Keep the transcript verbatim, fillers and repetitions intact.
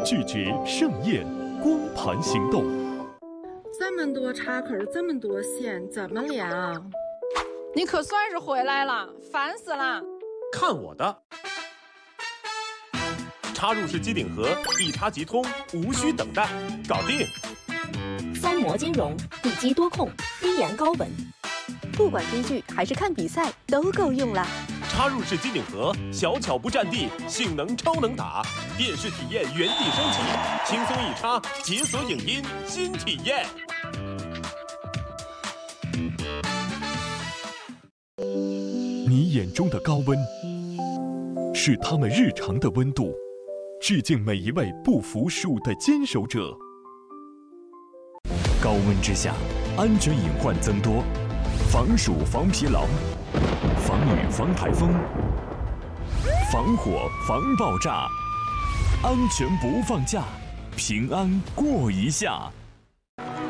拒绝盛宴，光盘行动。 这么多插口，这么多线，怎么连啊？ 你可算是回来了，烦死了！ 看我的！插入式机顶盒，一插即通，无需等待，搞定！ 三模兼容，一机多控，低延高稳， 不管追剧还是看比赛都够用了。 插入式机顶盒，小巧不占地，性能超能打，电视体验原地升级，轻松一插，解锁影音新体验。 你眼中的高温，是他们日常的温度。致敬每一位不服输的坚守者。 高温之下，安全隐患增多，防暑防疲劳，防雨防台风，防火防爆炸，安全不放假，平安过一下。